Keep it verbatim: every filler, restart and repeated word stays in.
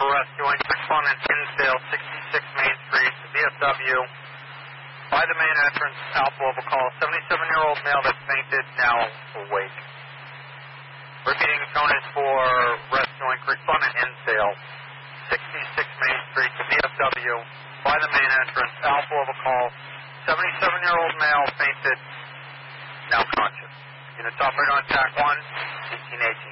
for rescuing respondent Hinsdale, sixty-six Main Street, V F W. By the main entrance, Alpha Level call, seventy-seven-year-old male that's fainted, now awake. Repeating, tone is for rescuing respondent Hinsdale, sixty-six Main Street, V F W. By the main entrance, Alpha Level call, seventy-seven-year-old male fainted, now conscious. Units operator on T A C one, eighteen eighteen.